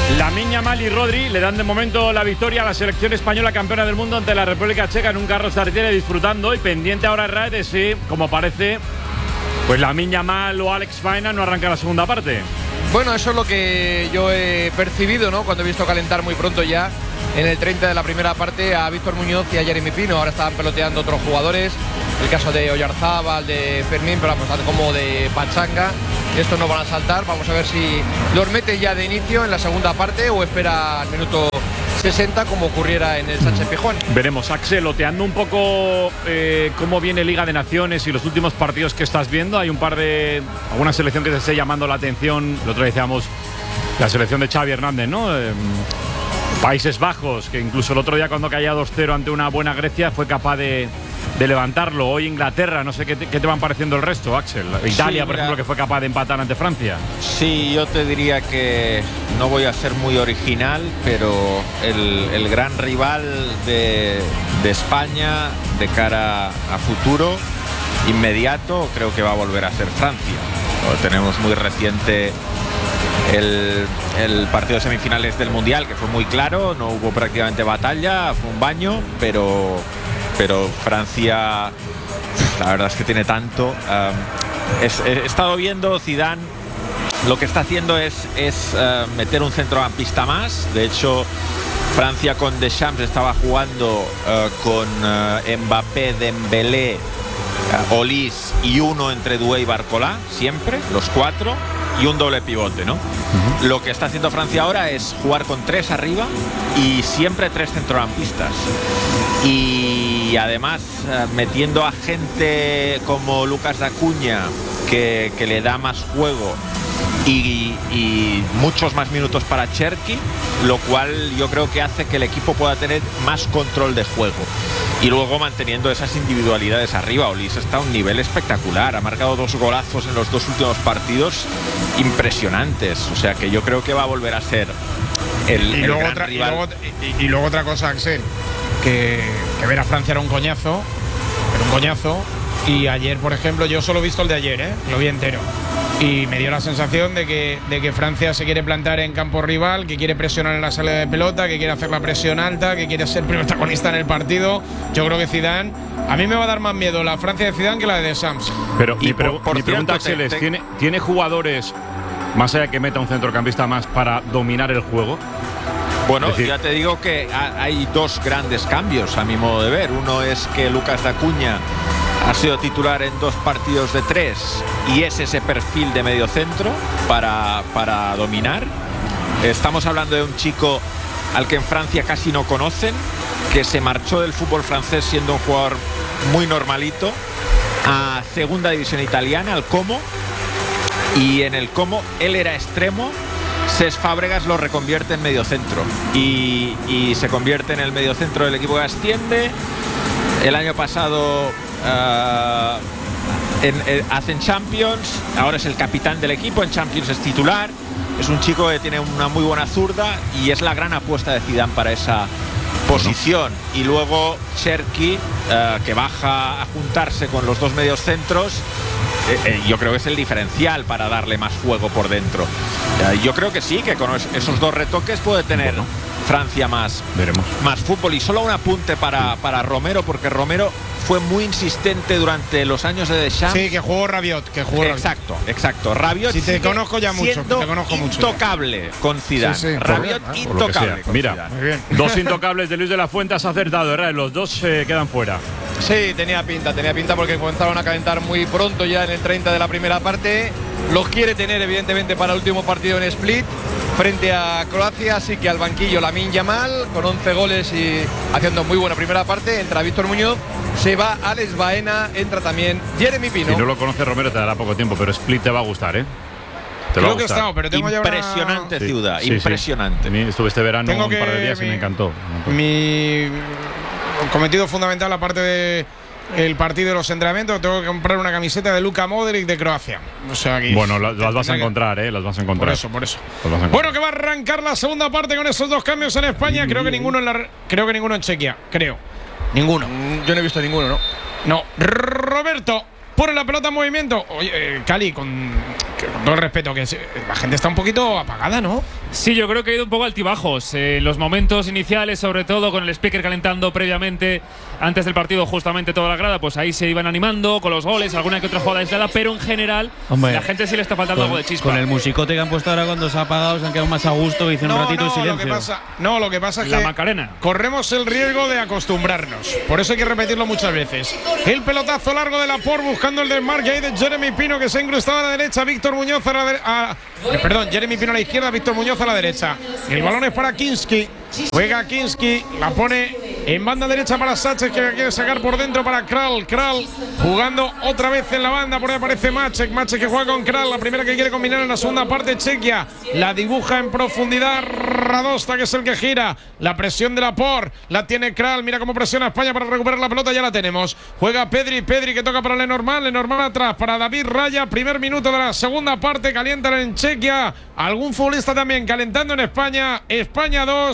Lamine Yamal y Rodri le dan de momento la victoria a la selección española campeona del mundo ante la República Checa en un Carlos Tartiere, disfrutando, y pendiente ahora RAE de si, como parece, pues Lamine Yamal o Alex Baena no arranca la segunda parte. Bueno, eso es lo que yo he percibido, ¿no? Cuando he visto calentar muy pronto ya en el 30 de la primera parte a Víctor Muñoz y a Jeremy Pino. Ahora estaban peloteando otros jugadores, el caso de Oyarzábal, de Fermín, pero pues, como de Pachanga. Estos no van a saltar, vamos a ver si los mete ya de inicio en la segunda parte o espera al minuto 60 como ocurriera en el Sánchez-Pizjuán. Veremos. Axel, oteando un poco cómo viene Liga de Naciones y los últimos partidos que estás viendo. Hay un par de... alguna selección que te esté llamando la atención. El otro día decíamos la selección de Xavi Hernández, ¿no? Países Bajos, que incluso el otro día cuando caía 2-0 ante una buena Grecia fue capaz de levantarlo. Hoy Inglaterra, no sé qué te van pareciendo el resto, Axel. Italia, sí, por ejemplo, que fue capaz de empatar ante Francia. Sí, yo te diría que no voy a ser muy original, pero el gran rival de España de cara a futuro inmediato creo que va a volver a ser Francia. Lo tenemos muy reciente el partido de semifinales del Mundial, que fue muy claro, no hubo prácticamente batalla, fue un baño, pero Francia, la verdad es que tiene tanto. He estado viendo Zidane, lo que está haciendo es meter un centrocampista más. De hecho, Francia con Deschamps estaba jugando con Mbappé, Dembélé, Olise y uno entre Doué y Barcola, siempre, los cuatro, y un doble pivote, ¿no? Lo que está haciendo Francia ahora es jugar con tres arriba y siempre tres centrocampistas. Y además metiendo a gente como Lucas Acuña, que le da más juego, y muchos más minutos para Cherki, lo cual yo creo que hace que el equipo pueda tener más control de juego. Y luego manteniendo esas individualidades arriba. Olise está a un nivel espectacular, ha marcado 2 golazos en los 2 últimos partidos impresionantes, o sea que yo creo que va a volver a ser el gran rival. Y luego otra cosa, Axel, que ver a Francia era un coñazo, y ayer, por ejemplo, yo solo he visto el de ayer, lo vi entero, y me dio la sensación de que Francia se quiere plantar en campo rival, que quiere presionar en la salida de pelota, que quiere hacer la presión alta, que quiere ser protagonista en el partido. Yo creo que Zidane, a mí me va a dar más miedo la Francia de Zidane que la de Deschamps. Pero mi pregunta, Axel, es, ¿tiene jugadores, más allá que meta un centrocampista más, para dominar el juego? Bueno, ya te digo que hay 2 grandes cambios a mi modo de ver. Uno es que Lucas Acuña ha sido titular en 2 partidos de 3 y es ese perfil de medio centro para dominar. Estamos hablando de un chico al que en Francia casi no conocen, que se marchó del fútbol francés siendo un jugador muy normalito a segunda división italiana, al Como, y en el Como él era extremo. Cesc Fábregas lo reconvierte en mediocentro y se convierte en el mediocentro del equipo que asciende. El año pasado hacen Champions, ahora es el capitán del equipo, en Champions es titular. Es un chico que tiene una muy buena zurda y es la gran apuesta de Zidane para esa posición. Y luego Cherki, que baja a juntarse con los 2 mediocentros. Yo creo que es el diferencial para darle más juego por dentro. Yo creo que sí, que con esos 2 retoques puede tener Francia más fútbol. Y solo un apunte para Romero, porque Romero fue muy insistente durante los años de Deschamps. Sí, que jugó Rabiot. Exacto. Rabiot, si te conozco ya mucho, te conozco mucho. Intocable con Zidane. Sí. Rabiot intocable. Mira, muy bien. 2 intocables de Luis de la Fuente, has acertado, ¿verdad? Los 2 quedan fuera. Sí, tenía pinta porque comenzaron a calentar muy pronto ya en el 30 de la primera parte. Los quiere tener evidentemente para el último partido en Split frente a Croacia, así que al banquillo Lamine Yamal con 11 goles y haciendo muy buena primera parte. Entra Víctor Muñoz, se va Alex Baena, entra también Jeremy Pino. Si no lo conoce Romero te dará poco tiempo, pero Split te va a gustar, ¿eh? Creo que he estado, pero tengo impresionante ya ciudad, impresionante. Sí. Estuve este verano un par de días y me encantó. Mi cometido fundamental, aparte de el partido de los entrenamientos, tengo que comprar una camiseta de Luka Modric de Croacia. O sea, aquí bueno, las vas a encontrar, las vas a encontrar. Por eso. Bueno, que va a arrancar la segunda parte con esos 2 cambios en España. Creo que ninguno en Chequia. Ninguno. Yo no he visto ninguno, ¿no? No. Roberto pone la pelota en movimiento. Oye, Cali, con todo el respeto, que la gente está un poquito apagada, ¿no? Sí, yo creo que ha ido un poco altibajos. En los momentos iniciales, sobre todo con el speaker calentando previamente, antes del partido, justamente toda la grada, pues ahí se iban animando con los goles, alguna que otra jugada aislada, pero en general, la gente sí le está faltando algo de chispa. Con el musicote que han puesto ahora cuando se ha apagado, se han quedado más a gusto y dicen un ratito de silencio. Lo que pasa es la que Macarena. corremos el riesgo de acostumbrarnos. Por eso hay que repetirlo muchas veces. El pelotazo largo de Laporte buscando el desmarque ahí de Jeremy Pino, que se ha incrustado a la derecha. Víctor Muñoz a la Jeremy Pino a la izquierda, Víctor Muñoz a la derecha. El balón es para Kinski. Juega Kinski, la pone en banda derecha para Sánchez, que la quiere sacar por dentro para Kral. Kral jugando otra vez en la banda, por ahí aparece Maček. Maček que juega con Kral, la primera que quiere combinar en la segunda parte. Chequia la dibuja en profundidad Radosta, que es el que gira. La presión de Laporte la tiene Kral. Mira cómo presiona España para recuperar la pelota, ya la tenemos. Juega Pedri que toca para Lenormand atrás para David Raya. Primer minuto de la segunda parte, calientan en Chequia. Algún futbolista también calentando en España. España 2,